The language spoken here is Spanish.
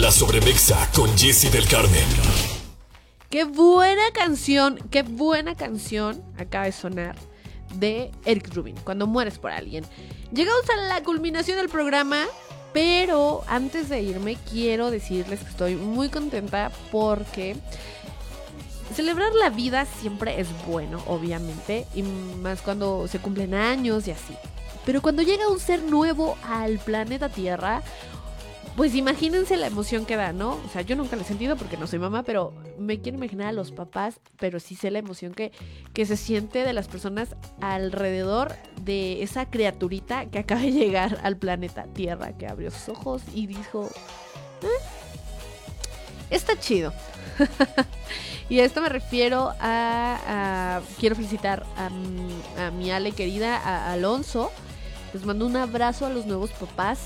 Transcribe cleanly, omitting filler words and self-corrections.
La Sobremexa con Jessy del Carmen. Qué buena canción acaba de sonar de Eric Rubin, Cuando mueres por alguien. Llegamos a la culminación del programa, pero antes de irme quiero decirles que estoy muy contenta porque celebrar la vida siempre es bueno, obviamente, y más cuando se cumplen años y así. Pero cuando llega un ser nuevo al planeta Tierra, pues imagínense la emoción que da, ¿no? O sea, yo nunca la he sentido porque no soy mamá, pero me quiero imaginar a los papás, pero sí sé la emoción que se siente de las personas alrededor de esa criaturita que acaba de llegar al planeta Tierra, que abrió sus ojos y dijo, está chido. Y a esto me refiero quiero felicitar a mi Ale querida, a Alonso. Les mando un abrazo a los nuevos papás.